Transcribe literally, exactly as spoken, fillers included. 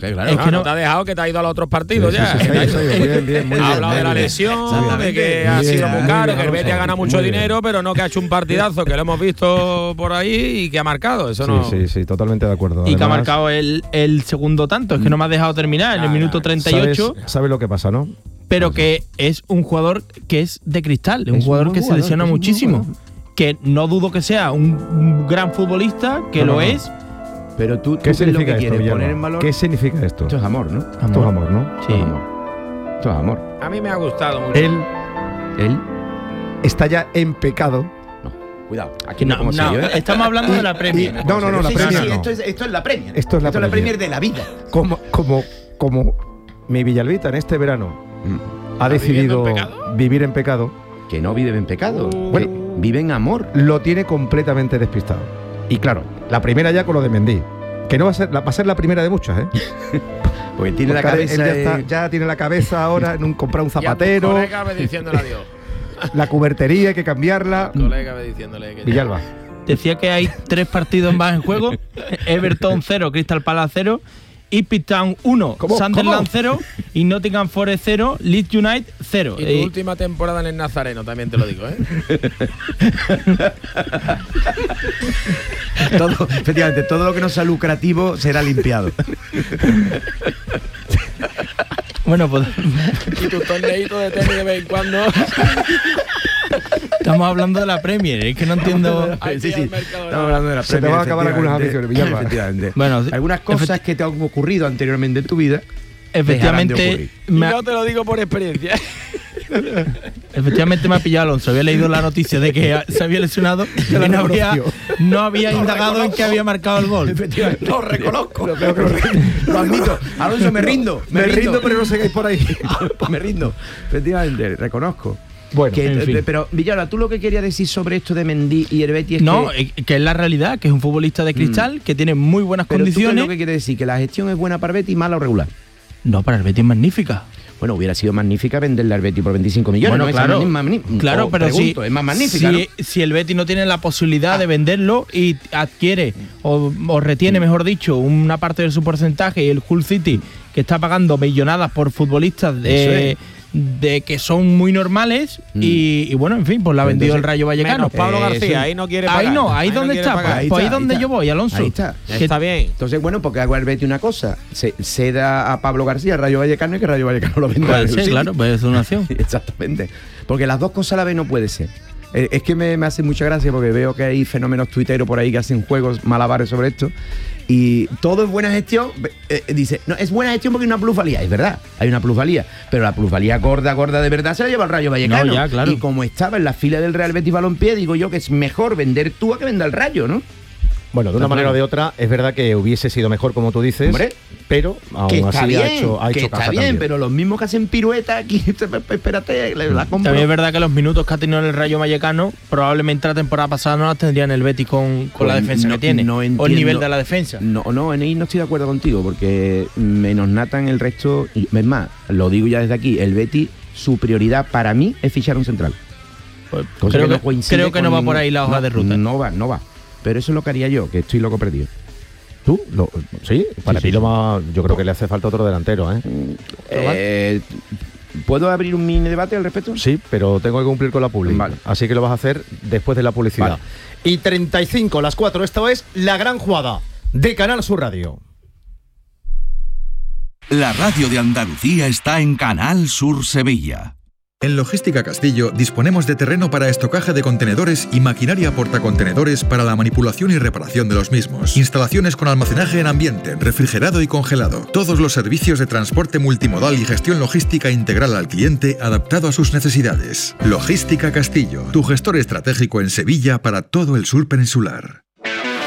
claro, es no, que no no te ha dejado que te ha ido a los otros partidos Sí, ya. sí, sí, sí, sí, bien, bien, muy ha bien, hablado muy de la bien. lesión, de que ha Muy sido bien, muy muy caro, bien, que el Betis ha ganado mucho muy bien. dinero, pero no que ha hecho un partidazo, que lo hemos visto por ahí y que ha marcado. Eso Sí, no. sí, sí, totalmente de acuerdo. Y que ha Además, marcado el, el segundo tanto. Es que no me ha dejado terminar en el Nah, minuto nah, treinta y ocho. ¿Sabes, sabes lo que pasa, no? Pero que es un jugador que es de cristal, un Es un jugador buen que se jugador, lesiona es un buen muchísimo. jugador. Que no dudo que sea un, un gran futbolista, que No, lo no, no. es. Pero tú, ¿Qué tú significa lo que esto, quieres Villalba? poner en valor. ¿Qué significa esto? Esto es amor, ¿no? Esto es amor, ¿no? Sí. Esto es amor. Esto es amor. A mí me ha gustado mucho. Él Él. está ya en pecado. Cuidado. Aquí no, No, como no, serio, ¿eh? estamos hablando de la Premier. No, no, no, la Sí, Premier sí, sí, no. esto, es, esto es la Premier. Esto es la Premier. Premier de la vida. Como, como, como mi Villalbita en este verano Mm. ha decidido viviendo en pecado? vivir en pecado, Que no vive en pecado. Uh. que vive en amor. lo tiene completamente despistado. Y claro, la primera ya con lo de Mendy. Que no va a ser, la- va a ser la primera de muchas, ¿eh? Porque tiene Porque la ahora él cabeza. ya, está- eh, ya tiene la cabeza ahora en un comprar un Y a tu zapatero, colega ve diciéndole adiós. la cubertería hay que cambiarla. Colega ve diciéndole que Villalba. Decía que hay tres partidos más en juego: Everton cero, Crystal Palace cero, Ipswich Town uno, ¿Cómo? Sunderland ¿Cómo? cero y Nottingham Forest cero, Leeds United cero. Y tu Eh, última temporada en el Nazareno, también te lo digo, ¿eh? todo, efectivamente, todo lo que no sea lucrativo será limpiado. bueno, pues Y tu torneito de tenis de vez en cuando. estamos hablando de la Premier. Es que no entiendo. Hay que Sí, ir sí. al Mercadona. Estamos hablando de la Se te Premier, van a acabar algunas efectivamente. aficiones, Villalba. Efectivamente. Bueno, Algunas cosas que te han ocurrido anteriormente en tu vida. Efectivamente, dejarán de Y me ha, no te lo digo por experiencia. efectivamente me ha pillado Alonso. Había leído la noticia de que se había lesionado y lo no había, reconoció. no había indagado en que había marcado el gol. Efectivamente. Lo reconozco. Lo admito. Alonso, me rindo. Me rindo, pero no sigáis por ahí. me rindo. Efectivamente, reconozco. Bueno, Que- en fin. Pero, Villalba, tú lo que querías decir sobre esto de Mendy y el Betis es No, que. eh, que es la realidad, que es un futbolista de cristal, que tiene muy buenas Pero tú, ¿qué es condiciones. lo que quieres decir? ¿Que la gestión es buena para el Betis, mala o regular? No, para el Betis es magnífica. Bueno, hubiera sido magnífica venderle al Betis por veinticinco millones. Bueno, ¿no? Esa claro, es más magni- claro, o pero pregunto, si, es más magnífica, si, ¿no? si el Betis no tiene la posibilidad de venderlo y adquiere o, o retiene, mejor dicho, una parte de su porcentaje, y el Hull City, que está pagando millonadas por futbolistas de, Eso de que son muy normales, Mm. y, y bueno, en fin, pues la ha Pues vendido el entonces, Rayo Vallecano. Menos Pablo Eso. García, ahí no quiere pagar. Ahí no, ahí, no donde quiere está, pagar. pues, pues ahí está, donde ahí yo está. voy, Alonso. Ahí está. Que- Está bien. Entonces, bueno, porque hago el Betis una cosa. Se, se da a Pablo García, Rayo Vallecano, y que Rayo Vallecano lo venda. Puede al ser, City. claro, pues es una opción. Exactamente. Porque las dos cosas a la vez no puede ser. Eh, Es que me, me hace mucha gracia porque veo que hay fenómenos tuiteros por ahí que hacen juegos malabares sobre esto. Y todo es buena gestión. Eh, dice, no, es buena gestión porque hay una plusvalía. Es verdad, hay una plusvalía. Pero la plusvalía gorda, gorda de verdad se la lleva el Rayo Vallecano. No, ya, claro. Y como estaba en la fila del Real Betis Balompié, digo yo que es mejor vender tú a que venda el Rayo, ¿no? bueno, de una manera o de otra, es verdad que hubiese sido mejor, como tú dices, Hombre, pero aún que está así bien, ha hecho, ha que hecho está caja bien, también. pero los mismos que hacen pirueta aquí, espérate, le- la compro. También es verdad que los minutos que ha tenido en el Rayo Vallecano, probablemente la temporada pasada no las tendría en el Betis con, con la Pues defensa no- que tiene. no o el entiendo. nivel de la defensa. No, no, en ahí no estoy de acuerdo contigo, porque menos Nathan el resto, y es más, lo digo ya desde aquí, el Betis, su prioridad para mí es fichar un central. Pues Cosa creo que, coincide creo que con no va ningún- por ahí la hoja no, de ruta. No va, no va. Pero eso es lo que haría yo, que estoy loco perdido. ¿Tú? Lo- sí, para sí, ti sí. lo más, yo creo que le hace falta otro delantero, ¿eh? Eh, ¿Puedo abrir un mini debate al respecto? Sí, pero tengo que cumplir con la publi. Vale. Así que lo vas a hacer después de la publicidad. Vale. Y treinta y cinco, las cuatro. Esto es La Gran Jugada de Canal Sur Radio. La radio de Andalucía está en Canal Sur Sevilla. En Logística Castillo disponemos de terreno para estocaje de contenedores y maquinaria portacontenedores para la manipulación y reparación de los mismos. Instalaciones con almacenaje en ambiente, refrigerado y congelado. Todos los servicios de transporte multimodal y gestión logística integral al cliente adaptado a sus necesidades. Logística Castillo, tu gestor estratégico en Sevilla para todo el sur peninsular.